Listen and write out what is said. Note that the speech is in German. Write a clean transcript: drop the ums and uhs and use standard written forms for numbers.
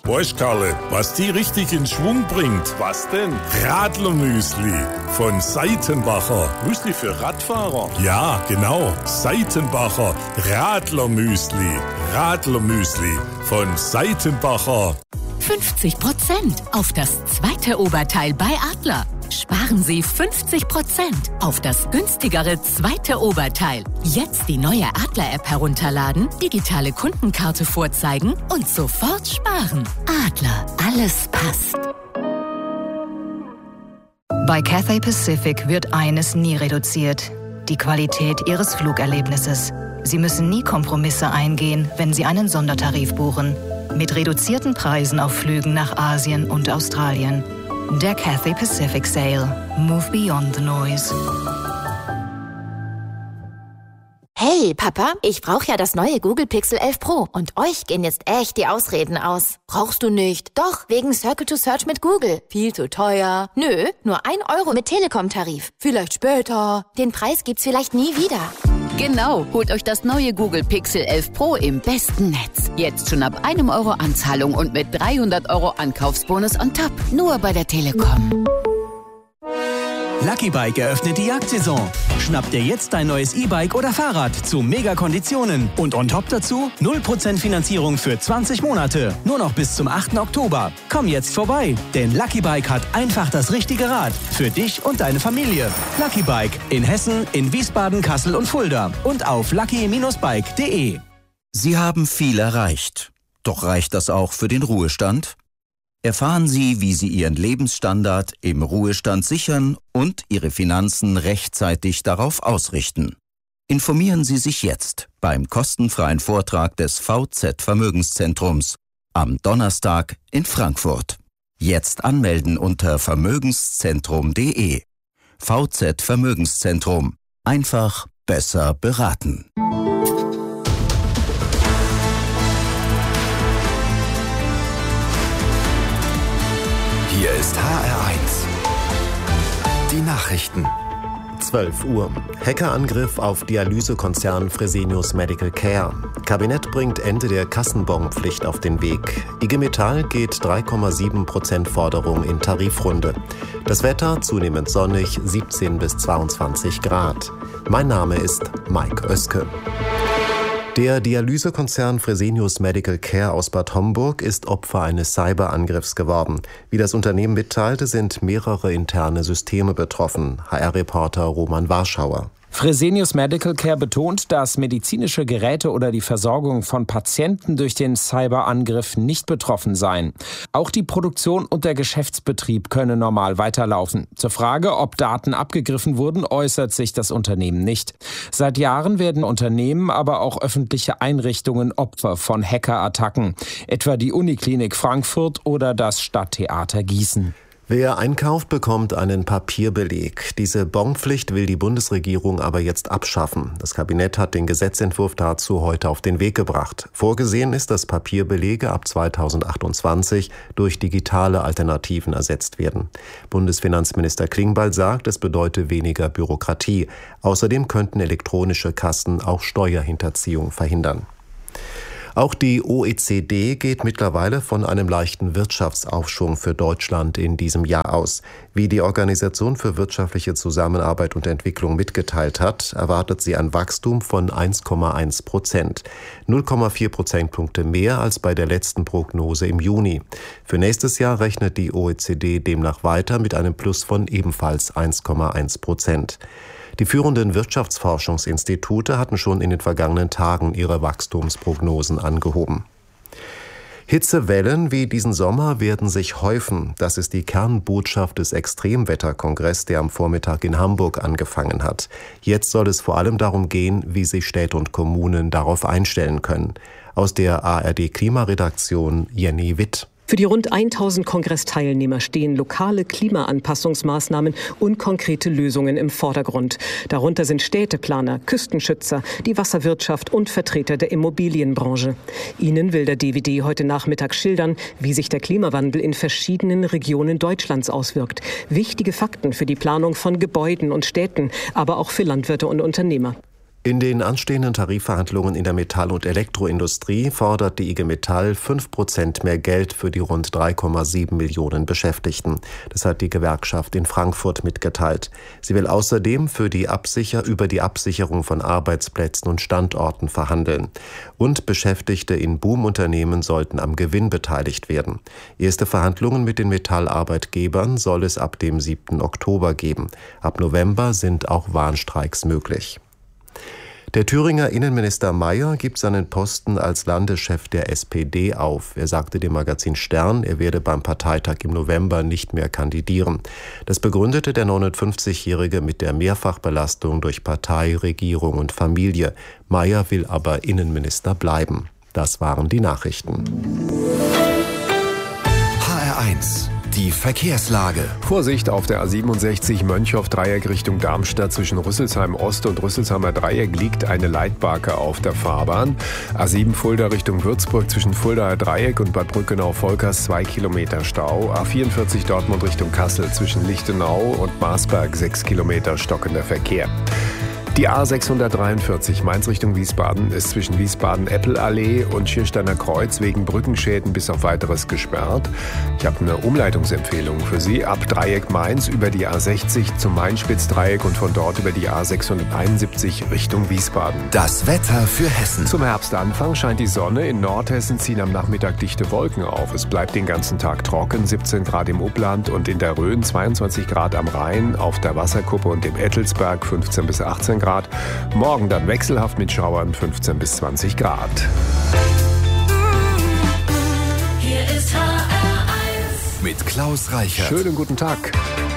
Weißt, Karle, was die richtig in Schwung bringt? Was denn? Radlermüsli von Seitenbacher. Müsli für Radfahrer? Ja, genau. Seitenbacher Radlermüsli. Radlermüsli von Seitenbacher. 50% auf das zweite Oberteil bei Adler. Sparen Sie 50% auf das günstigere zweite Oberteil. Jetzt die neue Adler-App herunterladen, digitale Kundenkarte vorzeigen und sofort sparen. Adler, alles passt. Bei Cathay Pacific wird eines nie reduziert: die Qualität Ihres Flugerlebnisses. Sie müssen nie Kompromisse eingehen, wenn Sie einen Sondertarif buchen. Mit reduzierten Preisen auf Flügen nach Asien und Australien. Der Cathay Pacific Sale. Move beyond the noise. Hey, Papa, ich brauche ja das neue Google Pixel 11 Pro und euch gehen jetzt echt die Ausreden aus. Brauchst du nicht? Doch, wegen Circle to Search mit Google. Viel zu teuer. Nö, nur 1 Euro mit Telekom-Tarif. Vielleicht später. Den Preis gibt's vielleicht nie wieder. Genau, holt euch das neue Google Pixel 11 Pro im besten Netz. Jetzt schon ab 1 Euro Anzahlung und mit 300 Euro Ankaufsbonus on top. Nur bei der Telekom. Lucky Bike eröffnet die Jagdsaison. Schnapp dir jetzt dein neues E-Bike oder Fahrrad zu Mega-Konditionen. Und on top dazu 0% Finanzierung für 20 Monate. Nur noch bis zum 8. Oktober. Komm jetzt vorbei, denn Lucky Bike hat einfach das richtige Rad. Für dich und deine Familie. Lucky Bike in Hessen, in Wiesbaden, Kassel und Fulda. Und auf lucky-bike.de. Sie haben viel erreicht. Doch reicht das auch für den Ruhestand? Erfahren Sie, wie Sie Ihren Lebensstandard im Ruhestand sichern und Ihre Finanzen rechtzeitig darauf ausrichten. Informieren Sie sich jetzt beim kostenfreien Vortrag des VZ Vermögenszentrums am Donnerstag in Frankfurt. Jetzt anmelden unter vermögenszentrum.de. VZ Vermögenszentrum. Einfach besser beraten. Hier ist HR1. Die Nachrichten. 12 Uhr. Hackerangriff auf Dialysekonzern Fresenius Medical Care. Kabinett bringt Ende der Kassenbonpflicht auf den Weg. IG Metall geht 3,7% Forderung in Tarifrunde. Das Wetter zunehmend sonnig, 17 bis 22 Grad. Mein Name ist Mike Oeske. Der Dialysekonzern Fresenius Medical Care aus Bad Homburg ist Opfer eines Cyberangriffs geworden. Wie das Unternehmen mitteilte, sind mehrere interne Systeme betroffen. HR-Reporter Roman Warschauer. Fresenius Medical Care betont, dass medizinische Geräte oder die Versorgung von Patienten durch den Cyberangriff nicht betroffen seien. Auch die Produktion und der Geschäftsbetrieb könne normal weiterlaufen. Zur Frage, ob Daten abgegriffen wurden, äußert sich das Unternehmen nicht. Seit Jahren werden Unternehmen, aber auch öffentliche Einrichtungen Opfer von Hackerattacken, etwa die Uniklinik Frankfurt oder das Stadttheater Gießen. Wer einkauft, bekommt einen Papierbeleg. Diese Bonpflicht will die Bundesregierung aber jetzt abschaffen. Das Kabinett hat den Gesetzentwurf dazu heute auf den Weg gebracht. Vorgesehen ist, dass Papierbelege ab 2028 durch digitale Alternativen ersetzt werden. Bundesfinanzminister Klingbeil sagt, es bedeute weniger Bürokratie. Außerdem könnten elektronische Kassen auch Steuerhinterziehung verhindern. Auch die OECD geht mittlerweile von einem leichten Wirtschaftsaufschwung für Deutschland in diesem Jahr aus. Wie die Organisation für wirtschaftliche Zusammenarbeit und Entwicklung mitgeteilt hat, erwartet sie ein Wachstum von 1,1%. 0,4 Prozentpunkte mehr als bei der letzten Prognose im Juni. Für nächstes Jahr rechnet die OECD demnach weiter mit einem Plus von ebenfalls 1,1%. Die führenden Wirtschaftsforschungsinstitute hatten schon in den vergangenen Tagen ihre Wachstumsprognosen angehoben. Hitzewellen wie diesen Sommer werden sich häufen. Das ist die Kernbotschaft des Extremwetterkongresses, der am Vormittag in Hamburg angefangen hat. Jetzt soll es vor allem darum gehen, wie sich Städte und Kommunen darauf einstellen können. Aus der ARD-Klimaredaktion Jenny Witt. Für die rund 1000 Kongressteilnehmer stehen lokale Klimaanpassungsmaßnahmen und konkrete Lösungen im Vordergrund. Darunter sind Städteplaner, Küstenschützer, die Wasserwirtschaft und Vertreter der Immobilienbranche. Ihnen will der DWD heute Nachmittag schildern, wie sich der Klimawandel in verschiedenen Regionen Deutschlands auswirkt. Wichtige Fakten für die Planung von Gebäuden und Städten, aber auch für Landwirte und Unternehmer. In den anstehenden Tarifverhandlungen in der Metall- und Elektroindustrie fordert die IG Metall 5% mehr Geld für die rund 3,7 Millionen Beschäftigten. Das hat die Gewerkschaft in Frankfurt mitgeteilt. Sie will außerdem über die Absicherung von Arbeitsplätzen und Standorten verhandeln. Und Beschäftigte in Boomunternehmen sollten am Gewinn beteiligt werden. Erste Verhandlungen mit den Metallarbeitgebern soll es ab dem 7. Oktober geben. Ab November sind auch Warnstreiks möglich. Der Thüringer Innenminister Mayer gibt seinen Posten als Landeschef der SPD auf. Er sagte dem Magazin Stern, er werde beim Parteitag im November nicht mehr kandidieren. Das begründete der 59-Jährige mit der Mehrfachbelastung durch Partei, Regierung und Familie. Mayer will aber Innenminister bleiben. Das waren die Nachrichten. HR1, die Verkehrslage. Vorsicht auf der A67 Mönchhoff-Dreieck Richtung Darmstadt zwischen Rüsselsheim Ost und Rüsselsheimer Dreieck liegt eine Leitbarke auf der Fahrbahn. A7 Fulda Richtung Würzburg zwischen Fuldaer Dreieck und Bad Brückenau-Volkers 2 Kilometer Stau. A44 Dortmund Richtung Kassel zwischen Lichtenau und Marsberg 6 Kilometer stockender Verkehr. Die A643 Mainz Richtung Wiesbaden ist zwischen Wiesbaden-Eppel-Allee und Schiersteiner Kreuz wegen Brückenschäden bis auf Weiteres gesperrt. Ich habe eine Umleitungsempfehlung für Sie. Ab Dreieck Mainz über die A60 zum Main-Spitz-Dreieck und von dort über die A671 Richtung Wiesbaden. Das Wetter für Hessen. Zum Herbstanfang scheint die Sonne. In Nordhessen ziehen am Nachmittag dichte Wolken auf. Es bleibt den ganzen Tag trocken. 17 Grad im Upland und in der Rhön, 22 Grad am Rhein, auf der Wasserkuppe und im Ettelsberg 15 bis 18 Grad. Morgen dann wechselhaft mit Schauern 15 bis 20 Grad. Hier ist HR1 mit Klaus Reichert. Schönen guten Tag.